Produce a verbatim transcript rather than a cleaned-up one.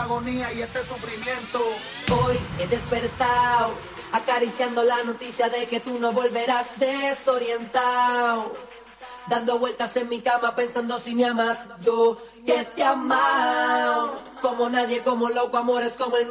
agonía y este sufrimiento. Hoy he despertado, acariciando la noticia de que tú no volverás desorientado. Dando vueltas en mi cama pensando si me amas, yo que te he amado. Como nadie, como loco, amores como el